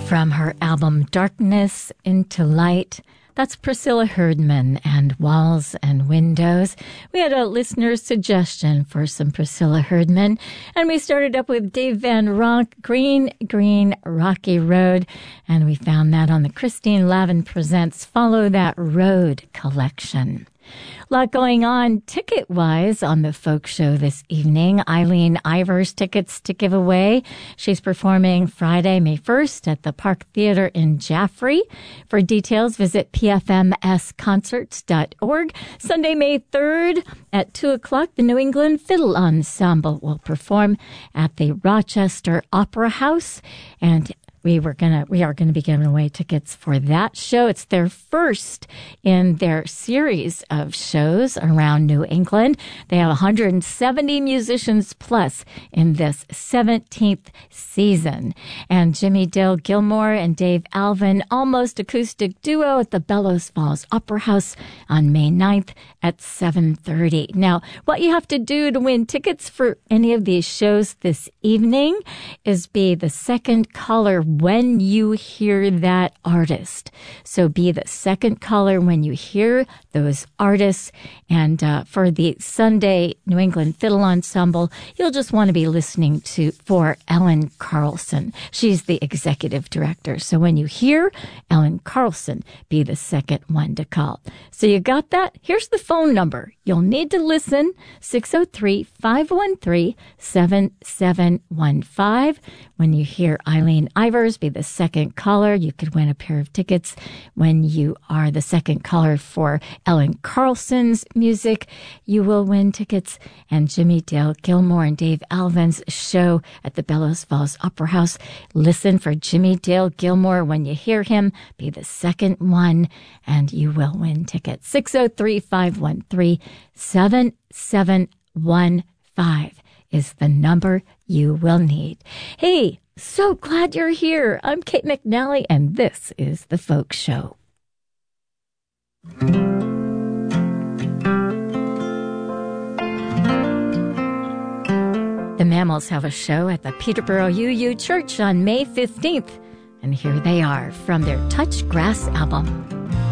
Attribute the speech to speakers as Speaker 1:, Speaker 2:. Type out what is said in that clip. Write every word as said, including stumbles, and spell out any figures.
Speaker 1: From her album Darkness into Light, that's Priscilla Herdman and Walls and Windows. We had a listener's suggestion for some Priscilla Herdman, and we started up with Dave Van Ronk, Green, Green, Rocky Road, and we found that on the Christine Lavin Presents Follow That Road collection. A lot going on ticket-wise on the folk show this evening. Eileen Ivers tickets to give away. She's performing Friday, May first at the Park Theater in Jaffrey. For details, visit p f m s concerts dot org. Sunday, May third at two o'clock, the New England Fiddle Ensemble will perform at the Rochester Opera House, and We were gonna, we are gonna be giving away tickets for that show. It's their first in their series of shows around New England. They have one hundred seventy musicians plus in this seventeenth season. And Jimmy Dale Gilmore and Dave Alvin, almost acoustic duo at the Bellows Falls Opera House on May ninth at seven thirty. Now, what you have to do to win tickets for any of these shows this evening is be the second caller when you hear that artist. So be the second caller when you hear those artists. And uh, for the Sunday New England Fiddle Ensemble, you'll just want to be listening to for Ellen Carlson. She's the executive director. So when you hear Ellen Carlson, be the second one to call. So you got that? Here's the phone number. You'll need to listen, six oh three, five one three, seven seven one five. When you hear Eileen Ivers, be the second caller. You could win a pair of tickets when you are the second caller for Ellen Carlson's music. You will win tickets. And Jimmy Dale Gilmore and Dave Alvin's show at the Bellows Falls Opera House. Listen for Jimmy Dale Gilmore. When you hear him, be the second one, and you will win tickets. six oh three, five one three, seven seven one five is the number you will need. Hey, so glad you're here. I'm Kate McNally, and this is The Folk Show. The Mammals have a show at the Peterborough U U Church on May fifteenth, and here they are from their Touch Grass album.